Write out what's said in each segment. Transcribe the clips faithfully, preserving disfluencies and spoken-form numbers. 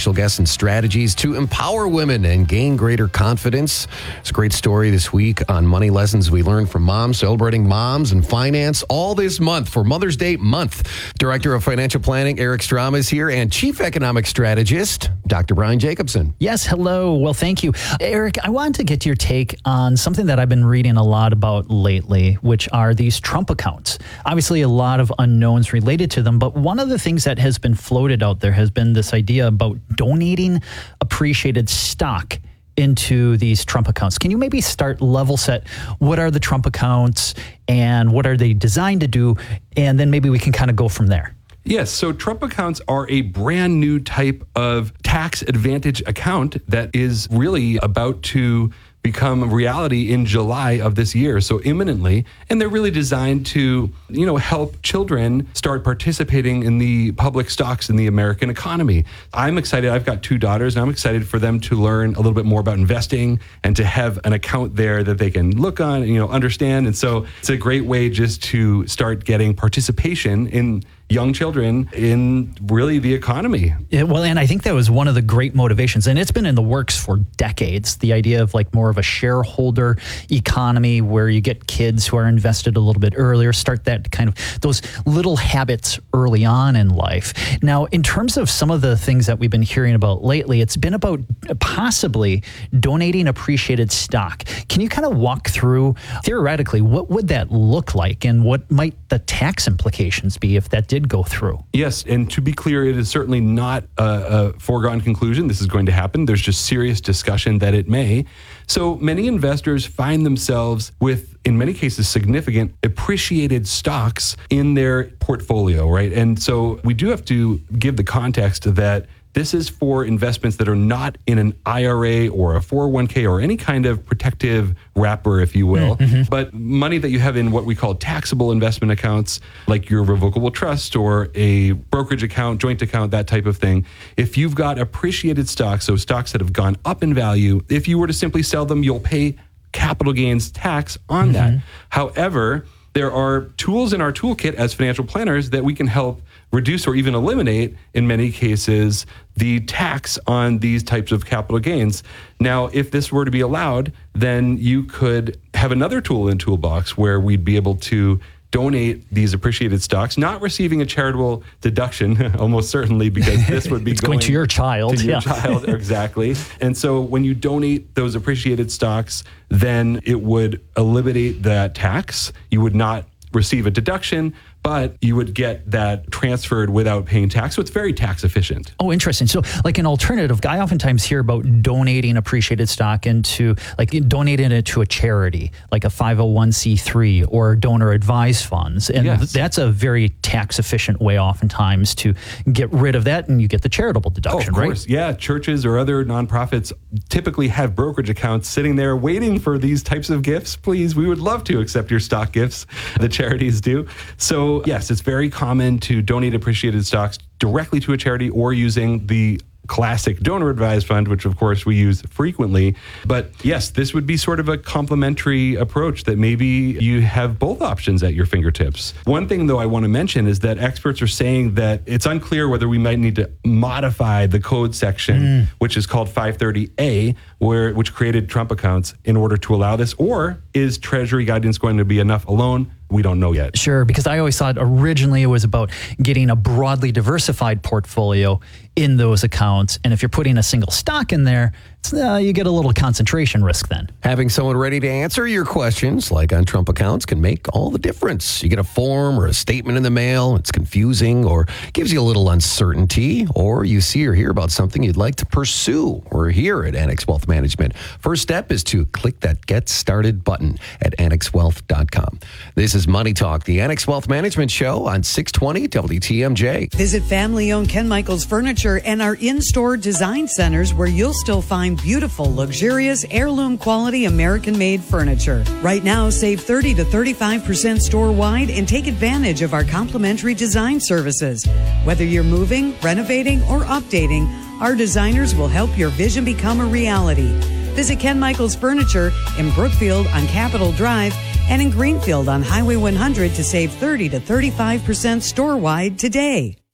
special guests and strategies to empower women and gain greater confidence. It's a great story this week on Money Lessons we learned from moms, celebrating moms and finance all this month for Mother's Day month. Director of Financial Planning, Eric Strom, is here, and Chief Economic Strategist, Doctor Brian Jacobson. Yes, hello. Well, thank you. Eric, I wanted to get your take on something that I've been reading a lot about lately, which are these Trump accounts. Obviously, a lot of unknowns related to them, but one of the things that has been floated out there has been this idea about donating appreciated stock into these Trump accounts. Can you maybe start level set? What are the Trump accounts and what are they designed to do? And then maybe we can kind of go from there. Yes, so Trump accounts are a brand new type of tax advantage account that is really about to become a reality in July of this year, so imminently. And they're really designed to, you know, help children start participating in the public stocks in the American economy. I'm excited. I've got two daughters, and I'm excited for them to learn a little bit more about investing and to have an account there that they can look on, you know, understand. And so it's a great way just to start getting participation in young children in really the economy. Yeah, well, and I think that was one of the great motivations, and it's been in the works for decades, the idea of like more of a shareholder economy where you get kids who are invested a little bit earlier, start that kind of those little habits early on in life. Now, in terms of some of the things that we've been hearing about lately, it's been about possibly donating appreciated stock. Can you kind of walk through, theoretically, what would that look like and what might the tax implications be if that did go through? Yes, and to be clear, it is certainly not a, a foregone conclusion this is going to happen. There's just serious discussion that it may. So many investors find themselves with, in many cases, significant appreciated stocks in their portfolio, right? And so we do have to give the context that this is for investments that are not in an I R A or a four oh one k or any kind of protective wrapper, if you will, mm-hmm. but money that you have in what we call taxable investment accounts, like your revocable trust or a brokerage account, joint account, that type of thing. If you've got appreciated stocks, so stocks that have gone up in value, if you were to simply sell them, you'll pay capital gains tax on mm-hmm. that. However, there are tools in our toolkit as financial planners that we can help reduce or even eliminate, in many cases, the tax on these types of capital gains. Now, if this were to be allowed, then you could have another tool in toolbox where we'd be able to donate these appreciated stocks, not receiving a charitable deduction, almost certainly, because this would be it's going, going to your child. To your yeah. child, exactly. And so when you donate those appreciated stocks, then it would eliminate that tax. You would not receive a deduction, but you would get that transferred without paying tax. So it's very tax efficient. Oh, interesting. So like an alternative, I oftentimes hear about donating appreciated stock into, like donating it to a charity, like a five oh one c three or donor advised funds. And yes. that's a very tax efficient way oftentimes to get rid of that, and you get the charitable deduction, oh, of course. right? Yeah, churches or other nonprofits typically have brokerage accounts sitting there waiting for these types of gifts. Please, we would love to accept your stock gifts. The charities do. So yes, it's very common to donate appreciated stocks directly to a charity or using the classic donor advised fund, which of course we use frequently. But yes, this would be sort of a complementary approach that maybe you have both options at your fingertips. One thing though I want to mention is that experts are saying that it's unclear whether we might need to modify the code section, mm. which is called five thirty A, where which created Trump accounts in order to allow this, or is Treasury guidance going to be enough alone? We don't know yet. Sure, because I always thought originally it was about getting a broadly diversified portfolio in those accounts. And if you're putting a single stock in there, it's, uh, you get a little concentration risk then. Having someone ready to answer your questions, like on Trump accounts, can make all the difference. You get a form or a statement in the mail, it's confusing or gives you a little uncertainty, or you see or hear about something you'd like to pursue. We're here at Annex Wealth Management. First step is to click that Get Started button at annex wealth dot com. This is Money Talk, the Annex Wealth Management Show on six twenty W T M J. Visit family-owned Ken Michaels Furniture and our in-store design centers where you'll still find beautiful, luxurious, heirloom quality American-made furniture. Right now, save thirty to thirty-five percent store-wide and take advantage of our complimentary design services. Whether you're moving, renovating, or updating, our designers will help your vision become a reality. Visit Ken Michaels Furniture in Brookfield on Capitol Drive and in Greenfield on Highway one hundred to save thirty to thirty-five percent store-wide today.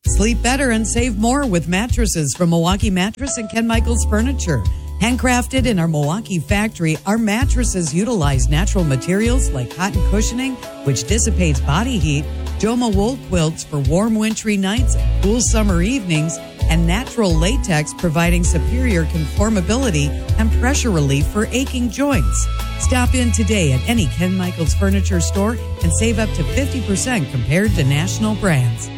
Sleep better and save more with mattresses from Milwaukee Mattress and Ken Michaels Furniture. Handcrafted in our Milwaukee factory, our mattresses utilize natural materials like cotton cushioning, which dissipates body heat, Joma wool quilts for warm wintry nights and cool summer evenings, and natural latex providing superior conformability and pressure relief for aching joints. Stop in today at any Ken Michaels Furniture store and save up to fifty percent compared to national brands.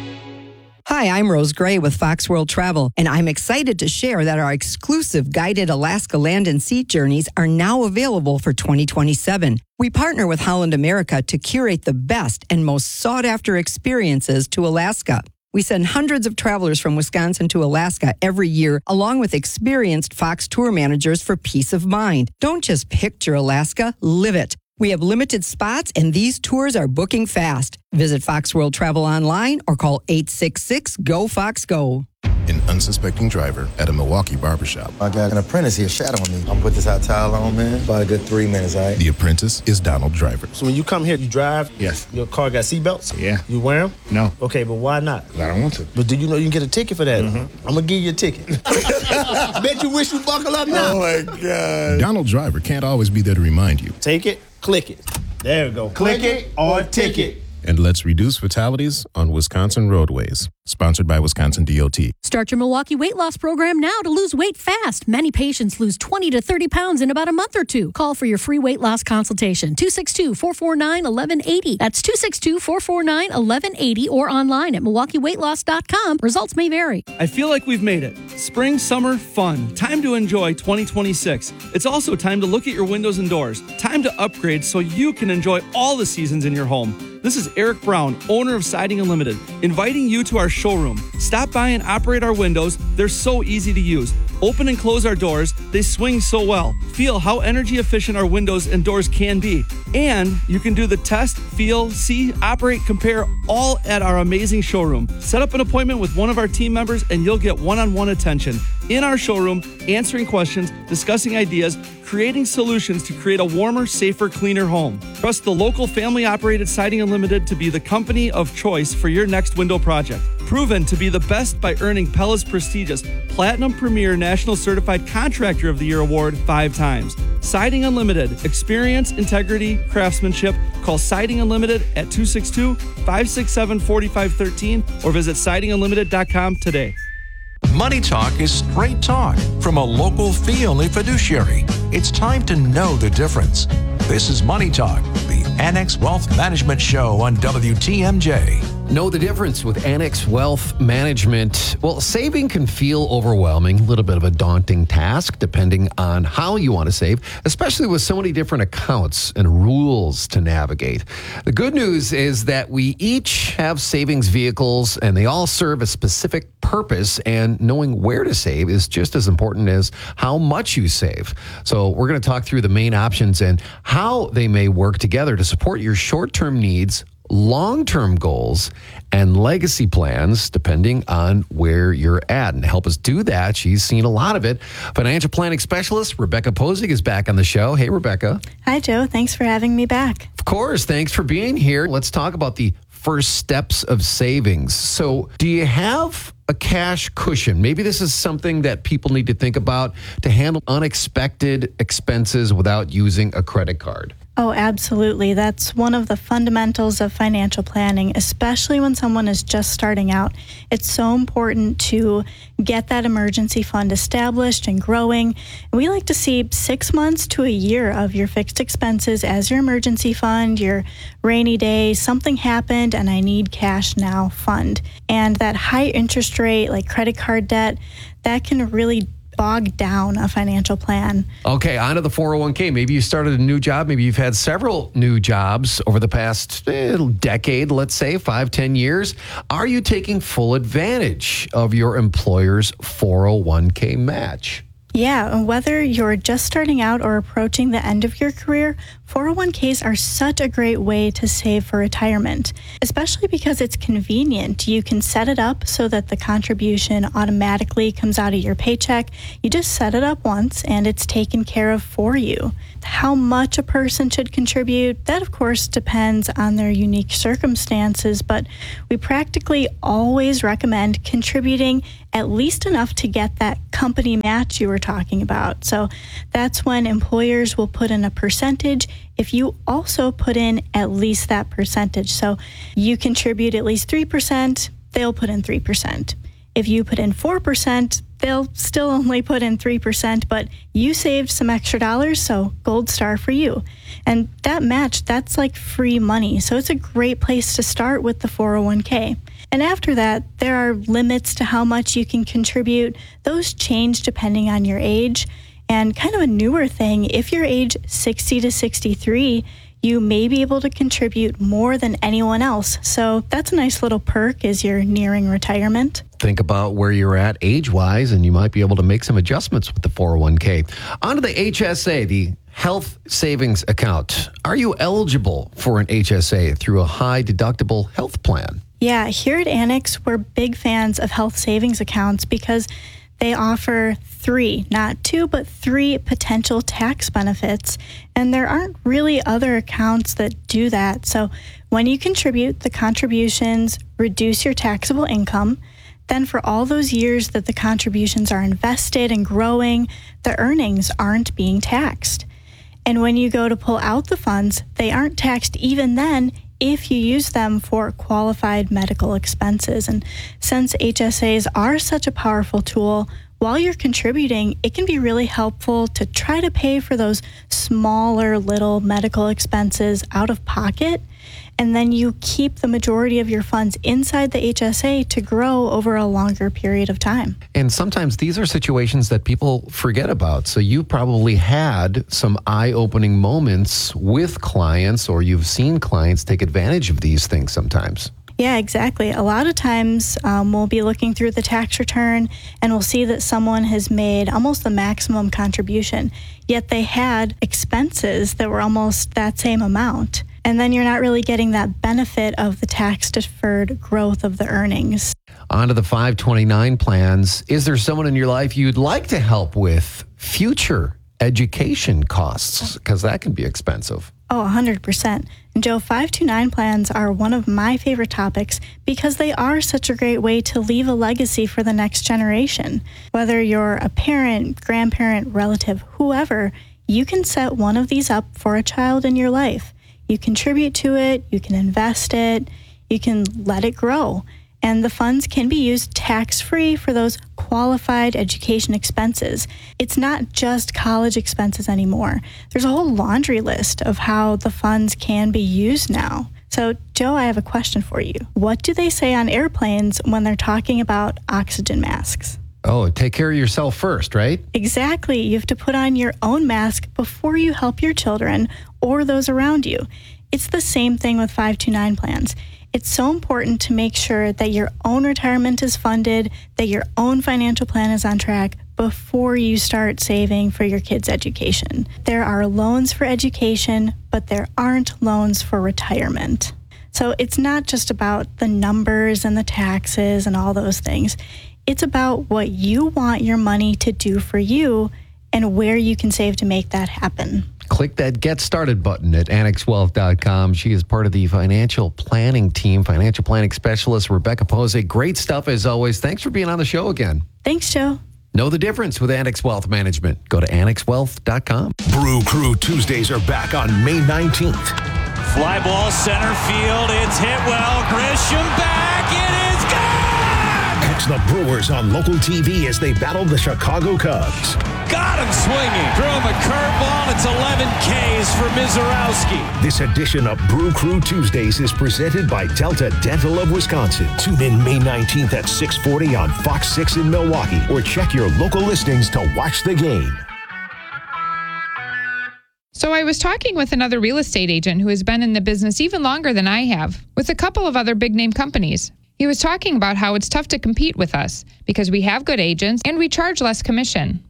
Hi, I'm Rose Gray with Fox World Travel, and I'm excited to share that our exclusive guided Alaska land and sea journeys are now available for twenty twenty-seven. We partner with Holland America to curate the best and most sought-after experiences to Alaska. We send hundreds of travelers from Wisconsin to Alaska every year, along with experienced Fox tour managers for peace of mind. Don't just picture Alaska, live it. We have limited spots, and these tours are booking fast. Visit Fox World Travel online or call eight six six, G O, Fox, Go. An unsuspecting driver at a Milwaukee barbershop. I got an apprentice here shadowing me. I'm gonna put this hot towel on, man. About a good three minutes, all right? The apprentice is Donald Driver. So when you come here, you drive? Yes. Your car got seatbelts? Yeah. You wear them? No. Okay, but why not? I don't want to. But do you know you can get a ticket for that? Mm-hmm. I'm gonna give you a ticket. Bet you wish you buckle up now. Oh my God. Donald Driver can't always be there to remind you. Take it, click it. There we go. Click, click it or ticket. And let's reduce fatalities on Wisconsin roadways. Sponsored by Wisconsin D O T. Start your Milwaukee weight loss program now to lose weight fast. Many patients lose twenty to thirty pounds in about a month or two. Call for your free weight loss consultation. two six two, four four nine, one one eight zero. That's two six two, four four nine, one one eight zero or online at milwaukee weight loss dot com. Results may vary. I feel like we've made it. Spring, summer, fun. Time to enjoy twenty twenty-six. It's also time to look at your windows and doors. Time to upgrade so you can enjoy all the seasons in your home. This is Eric Brown, owner of Siding Unlimited, inviting you to our showroom. Stop by and operate our windows. They're so easy to use. Open and close our doors. They swing so well. Feel how energy efficient our windows and doors can be. And you can do the test, feel, see, operate, compare all at our amazing showroom. Set up an appointment with one of our team members and you'll get one-on-one attention. In our showroom, answering questions, discussing ideas, creating solutions to create a warmer, safer, cleaner home. Trust the local family-operated Siding Unlimited to be the company of choice for your next window project. Proven to be the best by earning Pella's prestigious Platinum Premier National Certified Contractor of the Year award five times. Siding Unlimited. Experience, integrity, craftsmanship. Call Siding Unlimited at two six two, five six seven, four five one three or visit siding unlimited dot com today. Money Talk is straight talk from a local fee-only fiduciary. It's time to know the difference. This is Money Talk, the Annex Wealth Management Show on W T M J. Know the difference with Annex Wealth Management. Well, saving can feel overwhelming, a little bit of a daunting task, depending on how you want to save, especially with so many different accounts and rules to navigate. The good news is that we each have savings vehicles, and they all serve a specific purpose, and knowing where to save is just as important as how much you save. So we're going to talk through the main options and how they may work together to support your short-term needs, long-term goals, and legacy plans, depending on where you're at. And to help us do that, she's seen a lot of it. Financial planning specialist Rebecca Posig is back on the show. Hey, Rebecca. Hi, Joe. Thanks for having me back. Of course. Thanks for being here. Let's talk about the first steps of savings. So do you have a cash cushion? Maybe this is something that people need to think about to handle unexpected expenses without using a credit card. Oh, absolutely. That's one of the fundamentals of financial planning, especially when someone is just starting out. It's so important to get that emergency fund established and growing. We like to see six months to a year of your fixed expenses as your emergency fund, your rainy day, something happened and I need cash now fund. And that high interest rate, like credit card debt, that can really bog down a financial plan. Okay, on to the four oh one k. Maybe you started a new job. Maybe you've had several new jobs over the past eh, decade, let's say, five, ten years. Are you taking full advantage of your employer's four oh one k match? Yeah, and whether you're just starting out or approaching the end of your career, four oh one k's are such a great way to save for retirement, especially because it's convenient. You can set it up so that the contribution automatically comes out of your paycheck. You just set it up once and it's taken care of for you. How much a person should contribute, that of course depends on their unique circumstances, but we practically always recommend contributing at least enough to get that company match you were talking about. So that's when employers will put in a percentage if you also put in at least that percentage. So you contribute at least three percent, they'll put in three percent. If you put in four percent, they'll still only put in three percent, but you saved some extra dollars, so gold star for you. And that match, that's like free money. So it's a great place to start with the four oh one k. And after that, there are limits to how much you can contribute. Those change depending on your age. And kind of a newer thing, if you're age sixty to sixty-three, you may be able to contribute more than anyone else. So that's a nice little perk as you're nearing retirement. Think about where you're at age-wise, and you might be able to make some adjustments with the four oh one k. On to the H S A, the Health Savings Account. Are you eligible for an H S A through a high-deductible health plan? Yeah, here at Annex, we're big fans of health savings accounts because they offer three, not two, but three potential tax benefits. And there aren't really other accounts that do that. So when you contribute, the contributions reduce your taxable income. Then for all those years that the contributions are invested and growing, the earnings aren't being taxed. And when you go to pull out the funds, they aren't taxed even then if you use them for qualified medical expenses. And since H S As are such a powerful tool, while you're contributing, it can be really helpful to try to pay for those smaller little medical expenses out of pocket. And then you keep the majority of your funds inside the H S A to grow over a longer period of time. And sometimes these are situations that people forget about. So you probably had some eye-opening moments with clients, or you've seen clients take advantage of these things sometimes. Yeah, exactly. A lot of times um, we'll be looking through the tax return and we'll see that someone has made almost the maximum contribution, yet they had expenses that were almost that same amount. And then you're not really getting that benefit of the tax-deferred growth of the earnings. On to the five twenty-nine plans. Is there someone in your life you'd like to help with future education costs? Because that can be expensive. Oh, one hundred percent. And Joe, five twenty-nine plans are one of my favorite topics because they are such a great way to leave a legacy for the next generation. Whether you're a parent, grandparent, relative, whoever, you can set one of these up for a child in your life. You contribute to it, you can invest it, you can let it grow. And the funds can be used tax-free for those qualified education expenses. It's not just college expenses anymore. There's a whole laundry list of how the funds can be used now. So, Joe, I have a question for you. What do they say on airplanes when they're talking about oxygen masks? Oh, take care of yourself first, right? Exactly. You have to put on your own mask before you help your children or those around you. It's the same thing with five twenty-nine plans. It's so important to make sure that your own retirement is funded, that your own financial plan is on track before you start saving for your kids' education. There are loans for education, but there aren't loans for retirement. So it's not just about the numbers and the taxes and all those things. It's about what you want your money to do for you and where you can save to make that happen. Click that Get Started button at annex wealth dot com. She is part of the financial planning team, financial planning specialist, Rebecca Posey. Great stuff as always. Thanks for being on the show again. Thanks, Joe. Know the difference with Annex Wealth Management. Go to annex wealth dot com. Brew Crew Tuesdays are back on May nineteenth. Fly ball center field. It's hit well. Grisham back. It is gone! Catch the Brewers on local T V as they battle the Chicago Cubs. Got him swinging. Threw him a curveball. It's eleven Ks for Mizorowski. This edition of Brew Crew Tuesdays is presented by Delta Dental of Wisconsin. Tune in May nineteenth at six forty on Fox six in Milwaukee, or check your local listings to watch the game. So I was talking with another real estate agent who has been in the business even longer than I have, with a couple of other big name companies. He was talking about how it's tough to compete with us because we have good agents and we charge less commission.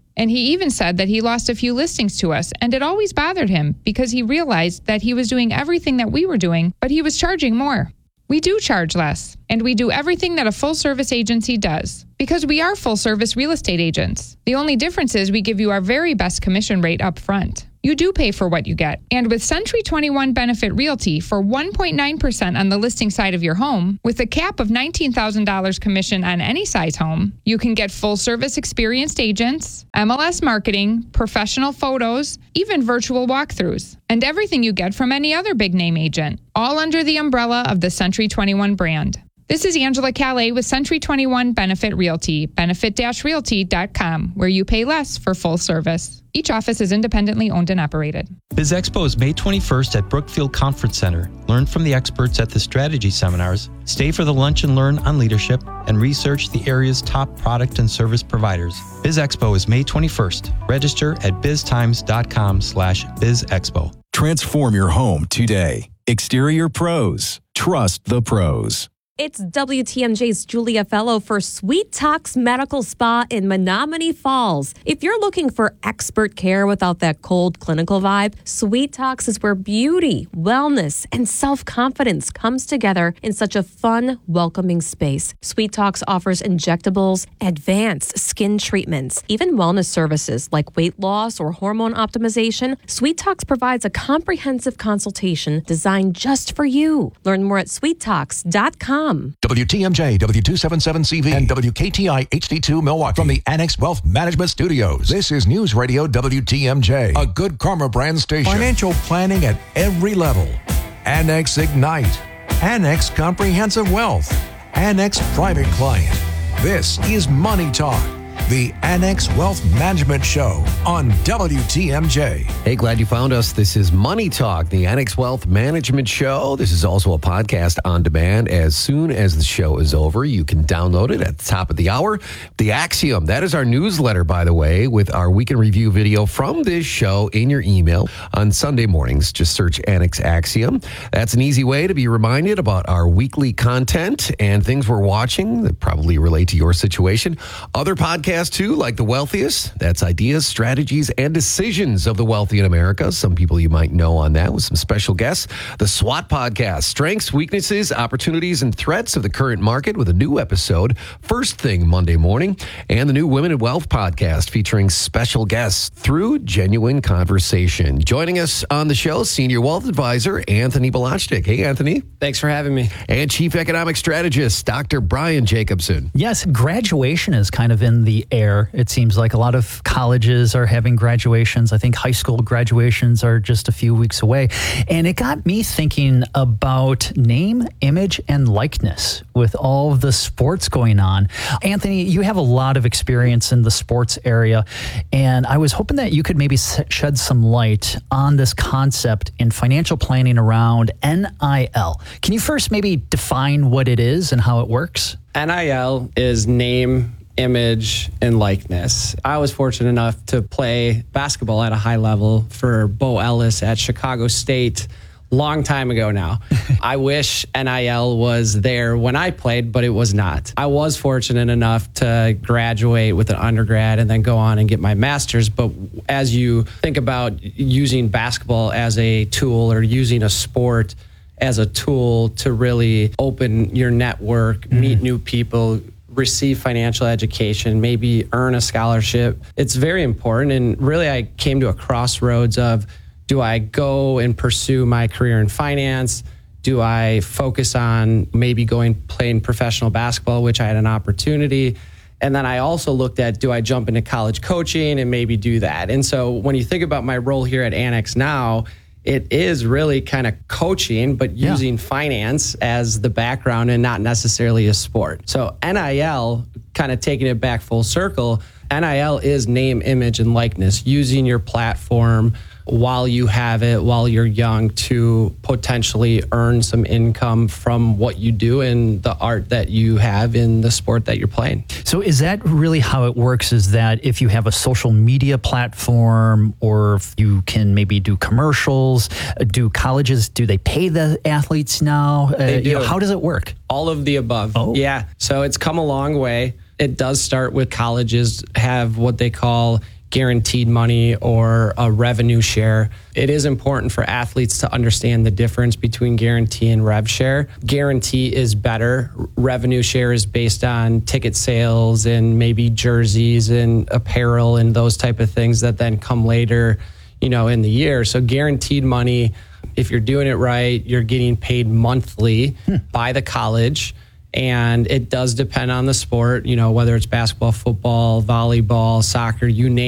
And he even said that he lost a few listings to us, and it always bothered him because he realized that he was doing everything that we were doing, but he was charging more. We do charge less, and we do everything that a full-service agency does because we are full-service real estate agents. The only difference is we give you our very best commission rate up front. You do pay for what you get. And with Century twenty-one Benefit Realty for one point nine percent on the listing side of your home, with a cap of nineteen thousand dollars commission on any size home, you can get full-service experienced agents, M L S marketing, professional photos, even virtual walkthroughs, and everything you get from any other big-name agent, all under the umbrella of the Century twenty-one brand. This is Angela Calais with Century twenty-one Benefit Realty, benefit dash realty dot com, where you pay less for full service. Each office is independently owned and operated. BizExpo is May twenty-first at Brookfield Conference Center. Learn from the experts at the strategy seminars, stay for the lunch and learn on leadership, and research the area's top product and service providers. BizExpo is May twenty-first. Register at biztimes.com slash bizexpo. Transform your home today. Exterior Pros. Trust the pros. It's W T M J's Julia Fellow for Sweet Talks Medical Spa in Menominee Falls. If you're looking for expert care without that cold clinical vibe, Sweet Talks is where beauty, wellness, and self-confidence comes together in such a fun, welcoming space. Sweet Talks offers injectables, advanced skin treatments, even wellness services like weight loss or hormone optimization. Sweet Talks provides a comprehensive consultation designed just for you. Learn more at sweet talks dot com. W T M J, W two seventy-seven C V, and W K T I H D two Milwaukee. From the Annex Wealth Management Studios, this is News Radio W T M J, a Good Karma brand station. Financial planning at every level. Annex Ignite, Annex Comprehensive Wealth, Annex Private Client. This is Money Talk, the Annex Wealth Management Show on W T M J. Hey, glad you found us. This is Money Talk, the Annex Wealth Management Show. This is also a podcast on demand. As soon as the show is over, you can download it at the top of the hour. The Axiom, that is our newsletter, by the way, with our weekend review video from this show in your email on Sunday mornings. Just search Annex Axiom. That's an easy way to be reminded about our weekly content and things we're watching that probably relate to your situation. Other podcasts too, like The Wealthiest. That's ideas, strategies, and decisions of the wealthy in America. Some people you might know on that with some special guests. The SWOT Podcast, strengths, weaknesses, opportunities, and threats of the current market, with a new episode first thing Monday morning. And the new Women in Wealth Podcast, featuring special guests through genuine conversation. Joining us on the show, Senior Wealth Advisor Anthony Balachnik. Hey, Anthony. Thanks for having me. And Chief Economic Strategist Doctor Brian Jacobson. Yes, graduation is kind of in the air. It seems like a lot of colleges are having graduations. I think high school graduations are just a few weeks away. And it got me thinking about name, image, and likeness with all of the sports going on. Anthony, you have a lot of experience in the sports area, and I was hoping that you could maybe shed some light on this concept in financial planning around N I L. Can you first maybe define what it is and how it works? N I L is name, image, and likeness. I was fortunate enough to play basketball at a high level for Bo Ellis at Chicago State long time ago now. I wish N I L was there when I played, but it was not. I was fortunate enough to graduate with an undergrad and then go on and get my master's. But as you think about using basketball as a tool or using a sport as a tool to really open your network, mm-hmm. meet new people, receive financial education, maybe earn a scholarship, it's very important. And really, I came to a crossroads of, do I go and pursue my career in finance? Do I focus on maybe going playing professional basketball, which I had an opportunity? And then I also looked at, do I jump into college coaching and maybe do that? And so when you think about my role here at Annex now, it is really kind of coaching, but yeah. using finance as the background and not necessarily a sport. So N I L, kind of taking it back full circle, N I L is name, image, and likeness, using your platform while you have it, while you're young, to potentially earn some income from what you do and the art that you have in the sport that you're playing. So is that really how it works? Is that if you have a social media platform, or if you can maybe do commercials, do colleges, do they pay the athletes now? They uh, do. You know, how does it work? All of the above. Oh. Yeah. So it's come a long way. It does start with colleges have what they call guaranteed money or a revenue share. It is important for athletes to understand the difference between guarantee and rev share. Guarantee is better. Revenue share is based on ticket sales and maybe jerseys and apparel and those type of things that then come later, you know, in the year. So guaranteed money, if you're doing it right, you're getting paid monthly hmm. by the college. And it does depend on the sport, you know, whether it's basketball, football, volleyball, soccer, you name